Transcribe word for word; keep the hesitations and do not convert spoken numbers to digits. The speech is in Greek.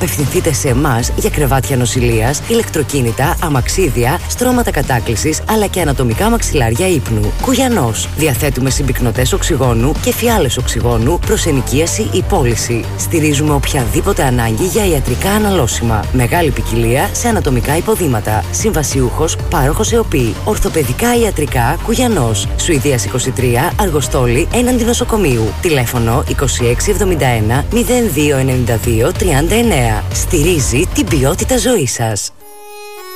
Απευθυνθείτε σε εμάς για κρεβάτια νοσηλείας, ηλεκτροκίνητα, αμαξίδια, στρώματα κατάκλησης αλλά και ανατομικά μαξιλάρια ύπνου. Κουγιανός. Διαθέτουμε συμπυκνωτές οξυγόνου και φιάλες οξυγόνου προς ενοικίαση ή πώληση. Στηρίζουμε οποιαδήποτε ανάγκη για ιατρικά αναλώσιμα. Μεγάλη ποικιλία σε ανατομικά υποδήματα. Συμβασιούχος, πάροχος ΕΟΠΗ. Ορθοπαιδικά ιατρικά Κουγιανός. Σουηδίας είκοσι τρία, Αργοστόλη, έναντι νοσοκομείου. Τηλέφωνο είκοσι έξι εβδομήντα ένα μηδέν δύο ενενήντα δύο τριάντα εννέα. Στηρίζει την ποιότητα ζωής σας.